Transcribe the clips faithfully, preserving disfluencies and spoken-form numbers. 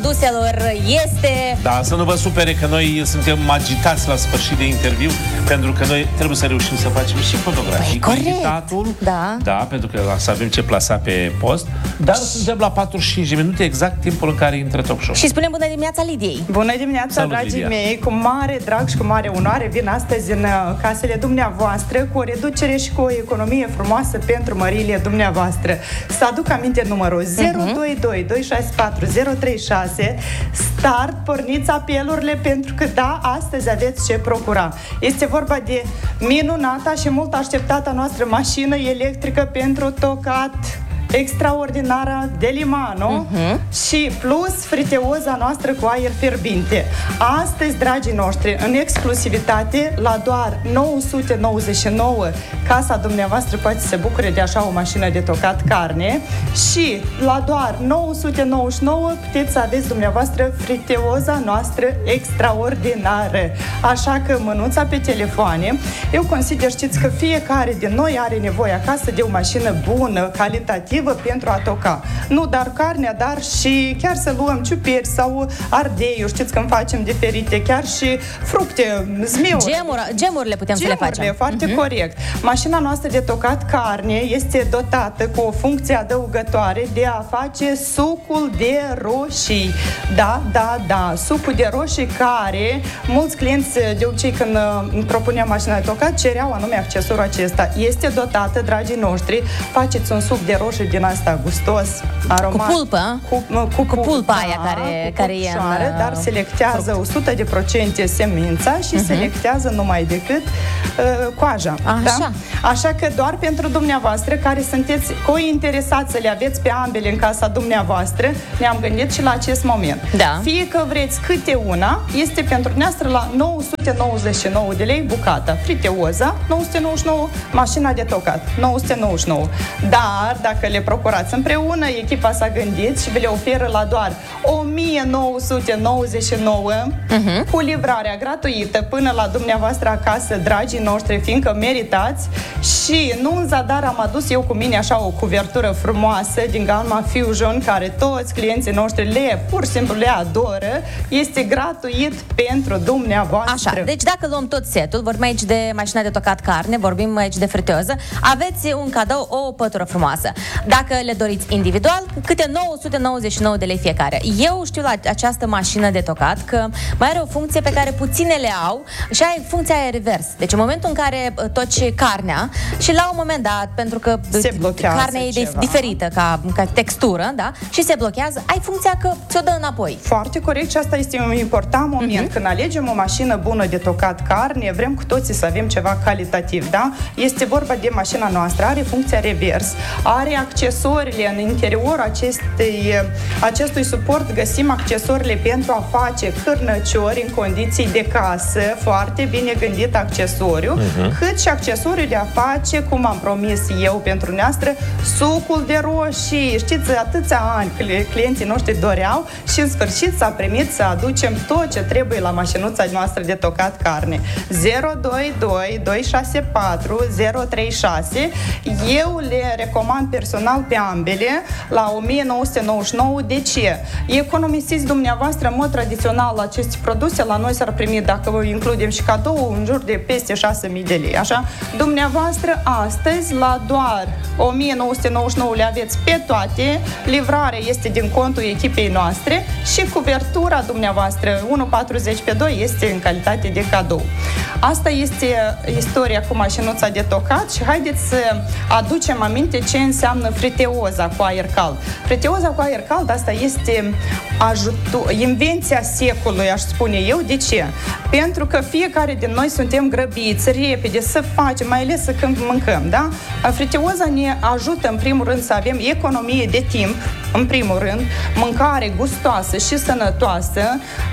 produselor este... Da, să nu vă supere că noi suntem agitați la sfârșit de interviu, pentru că noi trebuie să reușim să facem și fotografii cu invitatul. Da. Da, pentru că să avem ce plasa pe post. Dar suntem la patruzeci și cinci de minute, exact timpul în care intră Talk Show. Și spunem bună dimineața Lidiei. Bună dimineața, Salut, dragii Lidia. mei. Cu mare drag și cu mare onoare vin astăzi în casele dumneavoastră cu o reducere și cu o economie frumoasă pentru măriile dumneavoastră. Să aduc aminte numărul zero doi doi doi șase patru zero trei șase. Start, porniți apelurile pentru că da, astăzi aveți ce procura. Este vorba de minunata și mult așteptata noastră mașină electrică pentru tocat extraordinară Delimano uh-huh. și plus friteoza noastră cu aer fierbinte. Astăzi, dragii noștri, în exclusivitate, la doar nouă sute nouăzeci și nouă, casa dumneavoastră poate să se bucure de așa o mașină de tocat carne și la doar nouă sute nouăzeci și nouă puteți să aveți dumneavoastră friteoza noastră extraordinară. Așa că mânuța pe telefoane. Eu consider, știți, că fiecare din noi are nevoie acasă de o mașină bună, calitativă pentru a toca. Nu doar carnea, dar și chiar să luăm ciuperci sau ardeiuri, știți, când facem diferite, chiar și fructe, zmeuri. Gemuri, gemurile putem Gemurile, să le facem. foarte uh-huh. corect. Mașina noastră de tocat carne este dotată cu o funcție adăugătoare de a face sucul de roșii. Da, da, da. Sucul de roșii care mulți clienți, de obicei, când îmi propuneam mașina de tocat, cereau anume accesorul acesta. Este dotată, dragii noștri, faceți un suc de roșii din asta gustos, aromat. Cu pulpă? Cu, cu, cu pulpa aia da, care, cu care e în... dar selectează o sută de procente semința și uh-huh. selectează numai decât uh, coaja. Așa. Da? Așa că doar pentru dumneavoastră care sunteți cointeresați să le aveți pe ambele în casa dumneavoastră, ne-am gândit și la acest moment. Da. Fie că vreți câte una, este pentru dumneavoastră la nouă sute nouăzeci și nouă de lei bucata. Friteoza, nouă sute nouăzeci și nouă, mașina de tocat, nouă sute nouăzeci și nouă. Dar, dacă le procurați împreună, echipa s-a gândit și vi le oferă la doar o mie nouă sute nouăzeci și nouă uh-huh. cu livrarea gratuită până la dumneavoastră acasă, dragii noștri, fiindcă meritați. Și nu în zadar am adus eu cu mine așa o cuvertură frumoasă din gama Fusion, care toți clienții noștri le, pur și simplu le adoră. Este gratuit pentru dumneavoastră. Așa, deci dacă luăm tot setul, vorbim aici de mașina de tocat carne, vorbim aici de friteoză, aveți un cadou, o pătură frumoasă. Dacă le doriți individual, câte nouă sute nouăzeci și nouă de lei fiecare. Eu știu la această mașină de tocat că mai are o funcție pe care puține le au și ai funcția aia revers. Deci în momentul în care toci carnea și la un moment dat, pentru că carnea e ceva. diferită ca, ca textură, da? Și se blochează, ai funcția că ți-o dă înapoi. Foarte corect și asta este un important moment. Uh-huh. Când alegem o mașină bună de tocat carne, vrem cu toții să avem ceva calitativ, da? Este vorba de mașina noastră, are funcția revers, are accesorile în interior acestei, acestui suport, găsim accesorile pentru a face cârnăciori în condiții de casă, foarte bine gândit accesoriu, uh-huh. cât și accesoriu de a face, cum am promis eu pentru noastră, sucul de roșii. Știți, atâția ani clienții noștri doreau și în sfârșit s-a primit să aducem tot ce trebuie la mașinuța noastră de tocat carne. zero doi doi doi șase patru zero trei șase. Eu le recomand personal pe ambele la o mie nouă sute nouăzeci și nouă. De ce? Economisiți dumneavoastră în mod tradițional aceste produse, la noi s-ar primi, dacă includem și cadou, în jur de peste șase mii de lei. Așa? Dumneavoastră astăzi la doar o mie nouă sute nouăzeci și nouă le aveți pe toate, livrarea este din contul echipei noastre și cuvertura dumneavoastră unu virgulă patruzeci pe doi este în calitate de cadou. Asta este istoria cu mașinuța de tocat și haideți să aducem aminte ce înseamnă friteoza cu aer cald. Friteoza cu aer cald, asta este ajutor, invenția secolului, aș spune eu. De ce? Pentru că fiecare din noi suntem grăbiți, repede, să facem, mai ales când mâncăm, da? Friteoza ne ajută, în primul rând, să avem economie de timp, în primul rând, mâncare gustoasă și sănătoasă.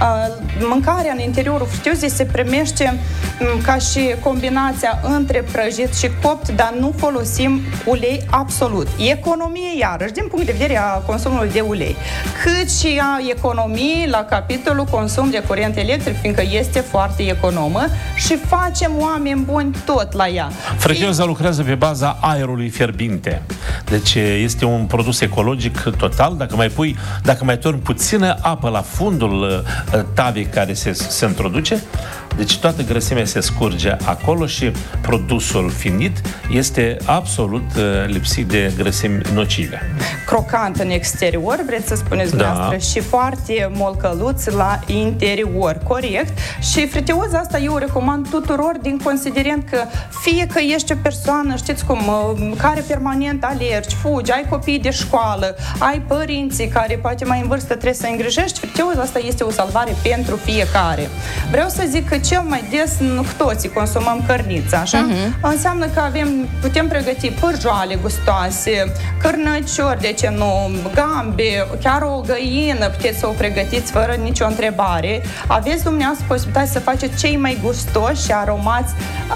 Mâncarea în interiorul friteozei se primește ca și combinația între prăjit și copt, dar nu folosim ulei absolut. Economie, iarăși, din punct de vedere a consumului de ulei, cât și a economii la capitolul consum de curent electric, fiindcă este foarte economă și facem oameni buni tot la ea. Friteoza lucrează pe baza aerului fierbinte. Deci este un produs ecologic total total, dacă mai pui, dacă mai torni puțină apă la fundul uh, tavei care se, se introduce, deci toată grăsimea se scurge acolo și produsul finit este absolut uh, lipsit de grăsimi nocive. Crocant în exterior, vreți să spuneți dumneavoastră, da. și foarte molcăluț la interior, corect. Și friteoza asta eu o recomand tuturor din considerent că fie că ești o persoană, știți cum, care permanent alergi, fugi, ai copii de școală, ai părinții care poate mai în vârstă trebuie să îngrijești, friteoza asta este o salvare pentru fiecare. Vreau să zic că cel mai des nu toții consumăm cărnița, așa? Uh-huh. Înseamnă că avem, putem pregăti pârjoale gustoase, cărnăciori, de ce nu, gambe, chiar o găină puteți să o pregătiți fără nicio întrebare. Aveți dumneavoastră posibilitatea să faceți cei mai gustoși și aromați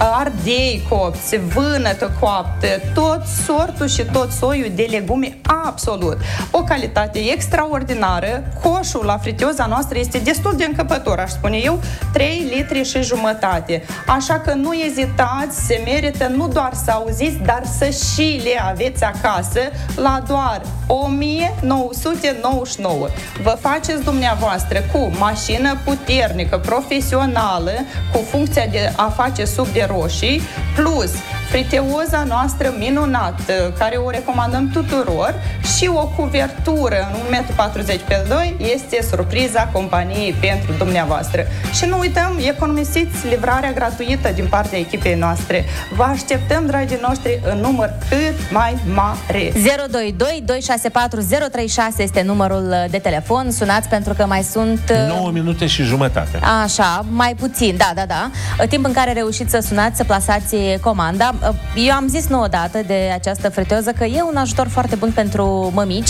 ardei copți, vânătă coaptă, tot sortul și tot soiul de legume, absolut. O calitate extraordinară. Coșul la fritioza noastră este destul de încăpător, aș spune eu, trei litri și jumătate. Așa că nu ezitați, se merită nu doar să auziți, dar să și le aveți acasă la doar o mie nouă sute nouăzeci și nouă. Vă faceți dumneavoastră cu mașină puternică, profesională, cu funcția de a face suc de roșii, plus friteoza noastră minunată, care o recomandăm tuturor, și o cuvertură în un metru patruzeci pe doi este surpriza companiei pentru dumneavoastră. Și nu uităm, economisiți livrarea gratuită din partea echipei noastre. Vă așteptăm, dragii noștri, în număr cât mai mare. zero doi doi doi șase patru zero trei șase este numărul de telefon. Sunați pentru că mai sunt nouă minute și jumătate. Așa, mai puțin, da, da, da. Timp în care reușiți să sunați, să plasați comanda. Eu am zis nu odată de această friteoză că e un ajutor foarte bun pentru mămici,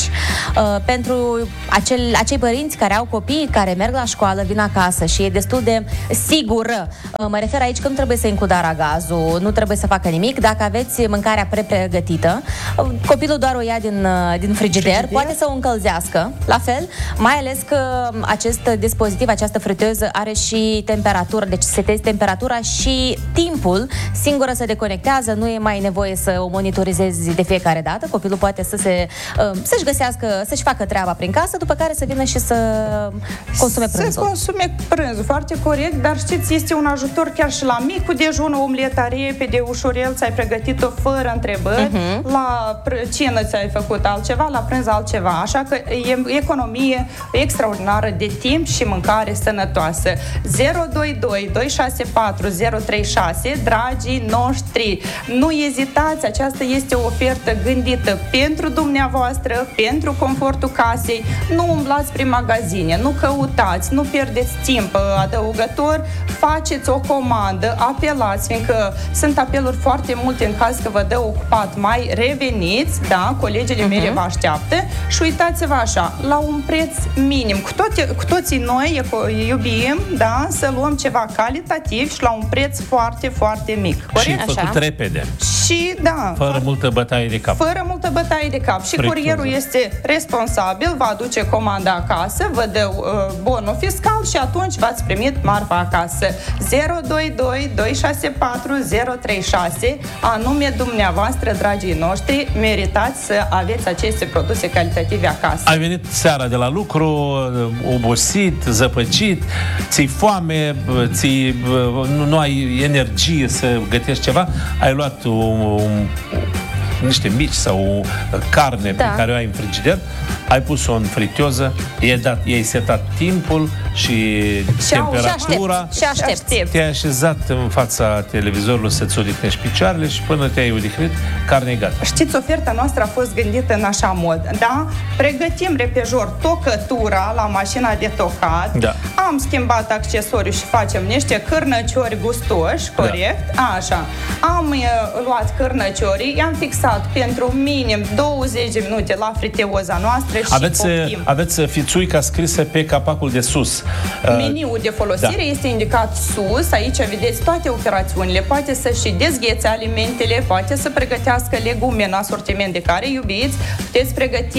pentru acel, acei părinți care au copii, care merg la școală, vin acasă și e destul de sigură. Mă refer aici că nu trebuie să includă aragazul, nu trebuie să facă nimic. Dacă aveți mâncarea pre-pregătită, copilul doar o ia din, din frigider, frigider, poate să o încălzească, la fel, mai ales că acest dispozitiv, această friteuză are și temperatură, deci setezi temperatura și timpul, singură se deconectează, nu e mai nevoie să o monitorizezi de fiecare dată, copilul poate să se, să-și găsească, să-și facă treaba prin casă, după care să vină și să consume prânzul. Să consume prânzul, foarte corect, dar știți, este un ajutor chiar și la micul dejun, o omleta repede, ușurel, ți-ai pregătit-o fără întrebări, uh-huh. La cină ți-ai făcut altceva, la prânz altceva, așa că e economie extraordinară de timp și mâncare sănătoasă. zero doi doi doi șase patru zero trei șase, dragii noștri, nu ezitați, aceasta este o ofertă gândită pentru dumneavoastră, pentru confortul casei, nu umblați prin magazine, nu căutați, nu pierdeți timp adăugător, faceți o comandă, apelați, fiindcă sunt apeluri foarte multe în caz că vă dă ocupat, mai reveniți, da, colegele mele uh-huh. vă așteaptă și uitați-vă așa, la un preț minim. Cu, toate, cu toții noi iubim, da, să luăm ceva calitativ și la un preț foarte, foarte mic. Corect? Și făcut repede. Și, da. Fără multă bătaie de cap. Fără multă bătaie de cap. Și Frituță. Curierul este responsabil, va aduce comanda acasă, vă dă uh, bonul fiscal și atunci v-ați primit marfa acasă. zero doi doi doi șase patru zero trei șase, anume dumneavoastră, dragii noștri, meritați să aveți aceste produse calitative acasă. Ai venit seara de la lucru, obosit, zăpăcit, ți-i foame, ți nu, nu ai energie să gătești ceva, ai luat un, un, niște mici sau carne da. Pe care o ai în frigider, ai pus-o în fritioză, i-ai dat, i-ai setat timpul și, și temperatura, și aștept. Te-ai așezat în fața televizorului să-ți odihnești picioarele și până te-ai odihnit, carne e gata. Știți, oferta noastră a fost gândită în așa mod, da? Pregătim repejor tocătura la mașina de tocat, da. Am schimbat accesoriu și facem niște cârnăciori gustoși, corect? Da. Așa. Am uh, luat cârnăciorii, i-am fixat pentru minim douăzeci de minute la friteoza noastră și aveți, aveți fițuica scrisă pe capacul de sus. Meniul de folosire da. Este indicat sus, aici vedeți toate operațiunile, poate să și dezghețe alimentele, poate să pregătească legume în asortiment de care iubiți, puteți pregăti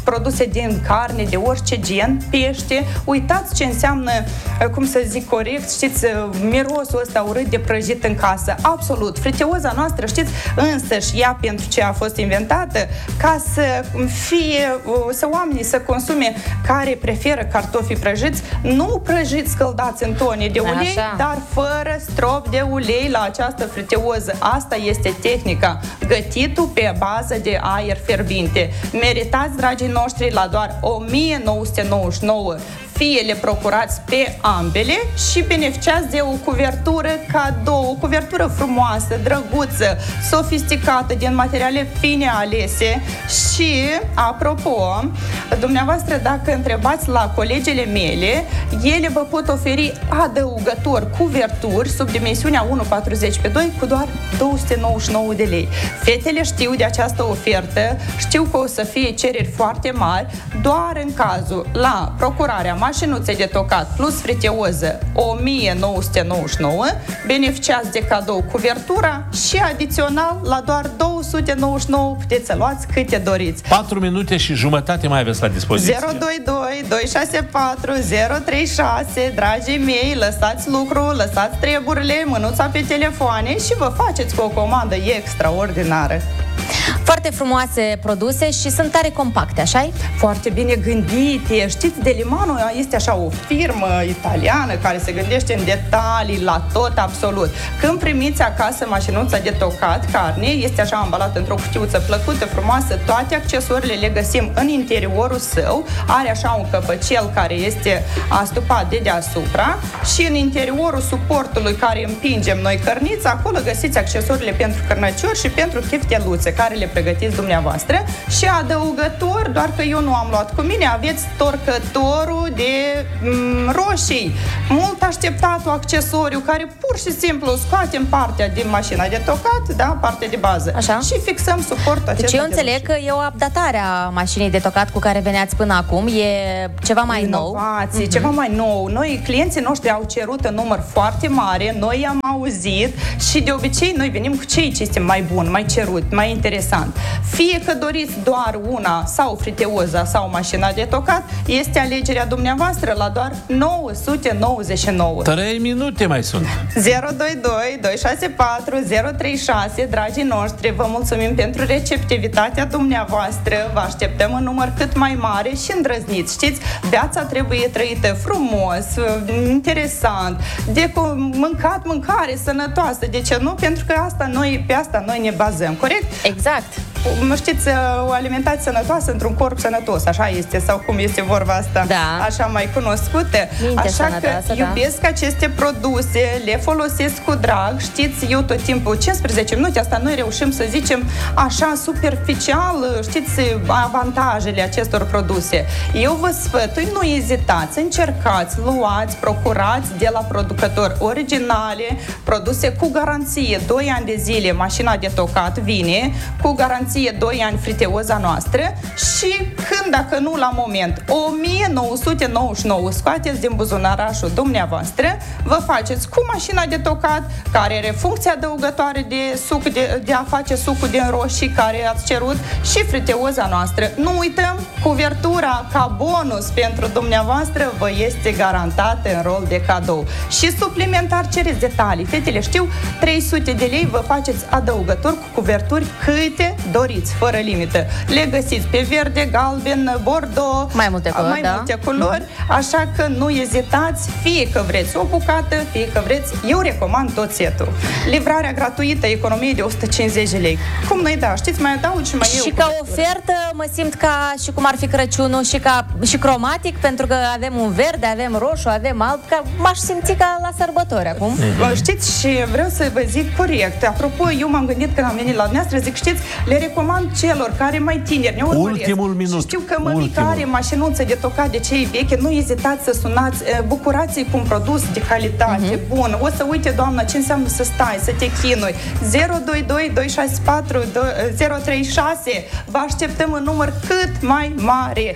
produse din carne, de orice gen, pește. Uitați ce înseamnă, cum să zic corect, știți, mirosul ăsta urât de prăjit în casă. Absolut. Friteoza noastră, știți, însăși ea pentru ce a fost inventată, ca să fie, să oamenii să consume care preferă cartofii prăjiți, nu prăjiți scăldați în tone de ulei, Așa. dar fără strop de ulei la această friteoză. Asta este tehnica. Gătitul pe bază de aer fierbinte. Meritați, dragii noștri, la doar o mie nouă sute nouăzeci și nouă. Fie le procurați pe ambele și beneficiați de o cuvertură cadou, o cuvertură frumoasă, drăguță, sofisticată, din materiale fine alese și, apropo, dumneavoastră, dacă întrebați la colegele mele, ele vă pot oferi adăugător cuverturi sub dimensiunea unu patruzeci pe doi cu doar două sute nouăzeci și nouă de lei. Fetele știu de această ofertă, știu că o să fie cereri foarte mari, doar în cazul la procurarea mașinuțe de tocat plus friteoză o mie nouă sute nouăzeci și nouă, beneficiați de cadou cuvertura și adițional la doar două sute nouăzeci și nouă puteți să luați câte doriți. patru minute și jumătate mai aveți la dispoziție. zero doi doi doi șase patru zero trei șase, dragii mei, lăsați lucru, lăsați treburile, mânuța pe telefoane și vă faceți cu o comandă extraordinară. Foarte frumoase produse și sunt tare compacte, așa-i? Foarte bine gândite. Știți, Delimano este așa o firmă italiană care se gândește în detalii, la tot, absolut. Când primiți acasă mașinuța de tocat carne, este așa ambalată într-o cutiuță plăcută, frumoasă, toate accesorile le găsim în interiorul său, are așa un căpăcel care este astupat de deasupra și în interiorul suportului care împingem noi cărnița, acolo găsiți accesorile pentru cărnăciori și pentru chefteluțe care le pregătiți dumneavoastră și adăugător, doar că eu nu am luat cu mine, aveți torcătorul de m, roșii. Mult așteptatul accesoriu care pur și simplu scoatem partea din mașina de tocat, da, partea de bază. Așa. Și fixăm suportul acesta. Deci eu de înțeleg roșii. că e o updatare a mașinii de tocat cu care veneați până acum, e ceva mai nou. Inovații, ceva mai nou. Noi, clienții noștri au cerut în număr foarte mare, noi am auzit și de obicei noi venim cu cei ce este mai bun, mai cerut, mai interesant. Fie că doriți doar una sau friteoza sau mașina de tocat, este alegerea dumneavoastră la doar nouă sute nouăzeci și nouă. Trei minute mai sunt. zero doi doi doi șase patru zero trei șase, dragii noștri, vă mulțumim pentru receptivitatea dumneavoastră, vă așteptăm în număr cât mai mare și îndrăzniți. Știți, viața trebuie trăită frumos, interesant, de mâncat mâncare sănătoasă, de ce nu? Pentru că asta noi, pe asta noi ne bazăm, corect? Exact. Știți, o alimentație sănătoasă într-un corp sănătos, așa este, sau cum este vorba asta, Da. așa mai cunoscută. Minte Așa sănătoasă, că da. iubesc aceste produse, le folosesc cu drag, știți, eu tot timpul, cincisprezece minute, asta noi reușim să zicem așa superficial, știți, avantajele acestor produse. Eu vă sfătui, nu ezitați, încercați, luați, procurați de la producători originale, produse cu garanție, doi ani de zile mașina de tocat vine, cu garanție doi ani friteoza noastră și când, dacă nu la moment, o mie nouă sute nouăzeci și nouă scoateți din buzunarașul dumneavoastră, vă faceți cu mașina de tocat, care are funcția adăugătoare de suc, de, de a face sucul din roșii care ați cerut și friteoza noastră. Nu uităm, cuvertura ca bonus pentru dumneavoastră vă este garantată în rol de cadou. Și suplimentar cereți detalii. Fetele știu, trei sute de lei vă faceți adăugător cu cuverturi câte doriți, fără limită. Le găsiți pe verde, galben, bordeaux, Mai multe culori, mai da. multe culori, așa că nu ezitați, fie că vreți o bucată, fie că vreți, eu recomand tot setul. Livrarea gratuită, economie de o sută cincizeci de lei. Cum nu-i da? Știți, mai adaug și mai eu. Și ca ofertă mă simt ca și cum ar fi Crăciunul și ca și cromatic, pentru că avem un verde, avem roșu, avem alb, ca m-aș simți ca la sărbători acum. Vă știți, și vreau să vă zic corect. Apropo, eu m-am gândit când am venit la dumneavoastră, zic, știți, le recomand celor care mai tineri ne urmăresc. Ultimul minut. Și știu că mămica Ultimul. are mașinuță de tocat de cei vechi, nu ezitați să sunați, bucurați-i cu un produs de calitate, uh-huh. bun. O să uite, doamna, ce înseamnă să stai, să te chinui. zero doi doi doi șase patru zero trei șase, vă așteptăm în număr cât mai mare.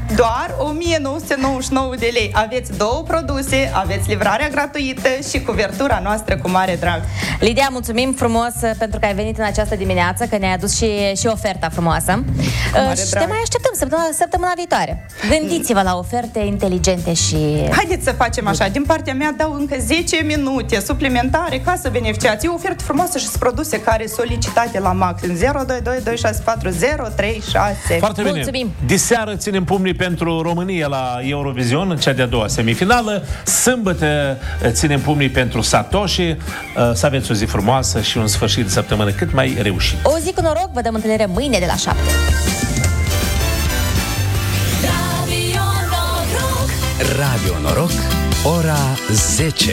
doar o mie nouă sute nouăzeci și nouă de lei. Aveți două produse, aveți livrarea gratuită și cuvertura noastră cu mare drag. Lidia, mulțumim frumos pentru că ai venit în această dimineață, că ne-ai adus și, și oferta frumoasă. Uh, și te mai așteptăm săptămâna, săptămâna viitoare. Gândiți-vă la oferte inteligente și... Haideți să facem așa, din partea mea dau încă zece minute suplimentare ca să beneficiați. E o ofertă frumoasă și produse care solicitate la maxim zero doi doi doi șase patru zero trei șase. Foarte bine. Mulțumim. Diseară ținem pumnii pentru România la Eurovision, în cea de-a doua semifinală. Sâmbătă ținem pumnii pentru Satoshi. Să aveți o zi frumoasă și un sfârșit de săptămână cât mai reușit. O zi cu noroc, vă dăm întâlnire mâine de la șapte. Radio Noroc, ora zece.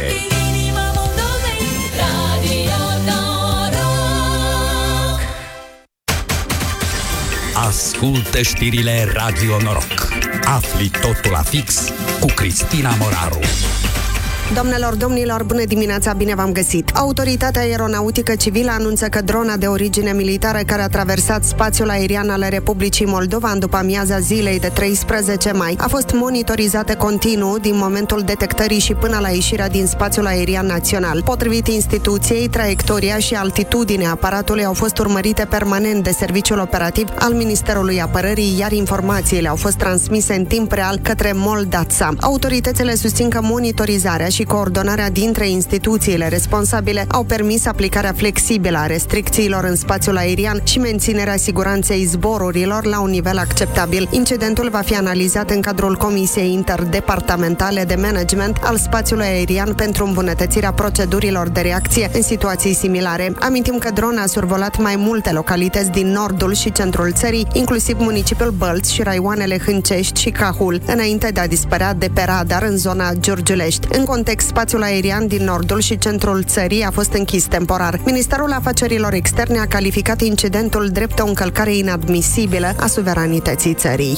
Ascultă știrile Radio Noroc. Afli totul la fix cu Cristina Moraru. Doamnelor, domnilor, bună dimineața, bine v-am găsit! Autoritatea Aeronautică Civilă anunță că drona de origine militară care a traversat spațiul aerian al Republicii Moldova în după amiaza zilei de treisprezece mai a fost monitorizată continuu din momentul detectării și până la ieșirea din spațiul aerian național. Potrivit instituției, traiectoria și altitudinea aparatului au fost urmărite permanent de Serviciul Operativ al Ministerului Apărării, iar informațiile au fost transmise în timp real către Moldatsa. Autoritățile susțin că monitorizarea și coordonarea dintre instituțiile responsabile au permis aplicarea flexibilă a restricțiilor în spațiul aerian și menținerea siguranței zborurilor la un nivel acceptabil. Incidentul va fi analizat în cadrul Comisiei Interdepartamentale de Management al spațiului aerian pentru îmbunătățirea procedurilor de reacție în situații similare. Amintim că drona a survolat mai multe localități din nordul și centrul țării, inclusiv municipiul Bălți și raioanele Hâncești și Cahul, înainte de a dispărea de pe radar în zona Giurgiulești. În context, spațiul aerian din nordul și centrul țării a fost închis temporar. Ministerul Afacerilor Externe a calificat incidentul drept o încălcare inadmisibilă a suveranității țării.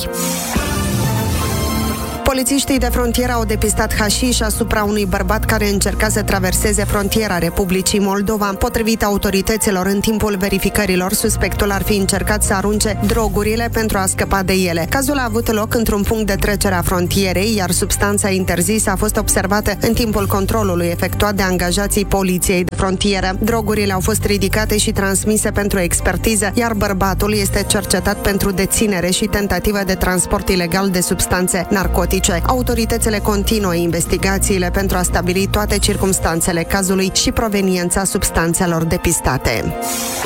Polițiștii de frontieră au depistat hașiș asupra unui bărbat care încerca să traverseze frontiera Republicii Moldova. Potrivit autorităților, în timpul verificărilor, suspectul ar fi încercat să arunce drogurile pentru a scăpa de ele. Cazul a avut loc într-un punct de trecere a frontierei, iar substanța interzisă a fost observată în timpul controlului efectuat de angajații Poliției de frontieră. Drogurile au fost ridicate și transmise pentru expertiză, iar bărbatul este cercetat pentru deținere și tentativă de transport ilegal de substanțe narcotice. Autoritățile continuă investigațiile pentru a stabili toate circumstanțele cazului și proveniența substanțelor depistate.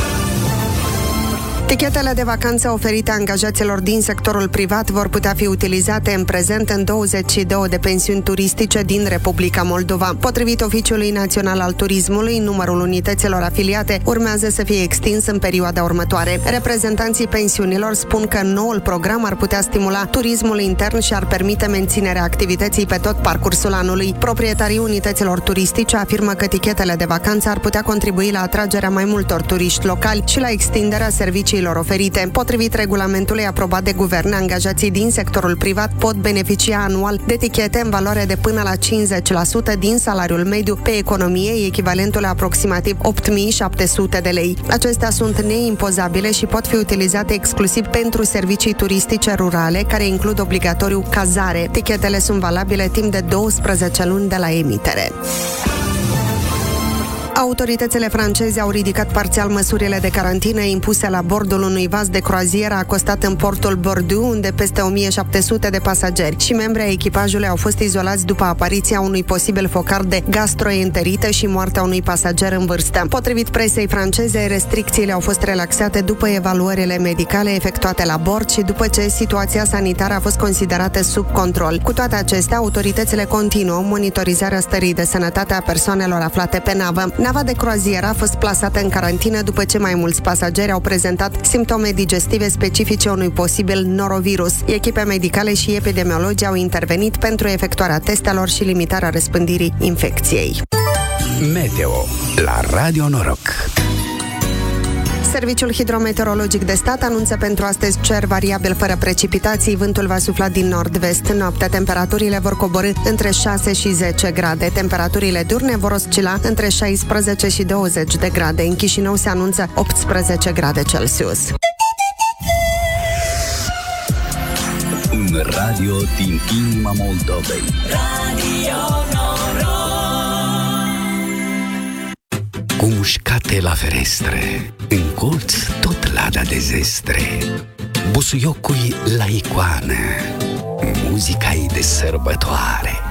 Tichetele de vacanță oferite angajaților din sectorul privat vor putea fi utilizate în prezent în douăzeci și două de pensiuni turistice din Republica Moldova. Potrivit Oficiului Național al Turismului, numărul unităților afiliate urmează să fie extins în perioada următoare. Reprezentanții pensiunilor spun că noul program ar putea stimula turismul intern și ar permite menținerea activității pe tot parcursul anului. Proprietarii unităților turistice afirmă că tichetele de vacanță ar putea contribui la atragerea mai multor turiști locali și la extinderea serviciilor oferite. Potrivit regulamentului aprobat de guvern, angajații din sectorul privat pot beneficia anual de tichete în valoare de până la cincizeci la sută din salariul mediu pe economie, echivalentul la aproximativ opt mii șapte sute de lei. Acestea sunt neimpozabile și pot fi utilizate exclusiv pentru servicii turistice rurale, care includ obligatoriu cazare. Tichetele sunt valabile timp de douăsprezece luni de la emitere. Autoritățile franceze au ridicat parțial măsurile de carantină impuse la bordul unui vas de croazieră acostat în portul Bordeaux, unde peste o mie șapte sute de pasageri și membri ai echipajului au fost izolați după apariția unui posibil focar de gastroenterită și moartea unui pasager în vârstă. Potrivit presei franceze, restricțiile au fost relaxate după evaluările medicale efectuate la bord și după ce situația sanitară a fost considerată sub control. Cu toate acestea, autoritățile continuă monitorizarea stării de sănătate a persoanelor aflate pe navă. Nava de croazieră a fost plasată în carantină după ce mai mulți pasageri au prezentat simptome digestive specifice unui posibil norovirus. Echipe medicale și epidemiologi au intervenit pentru efectuarea testelor și limitarea răspândirii infecției. Meteo la Radio Noroc. Serviciul Hidrometeorologic de Stat anunță pentru astăzi cer variabil fără precipitații, vântul va sufla din nord-vest. Noaptea temperaturile vor coborî între șase și zece grade. Temperaturile diurne vor oscila între șaisprezece și douăzeci de grade. În Chișinău se anunță optsprezece grade Celsius. Un un radio din inima Moldovei. Radio Noroc. Cu mușcate la ferestre, în colț tot lada de zestre, busuiocul la icoană, muzica-i de sărbătoare.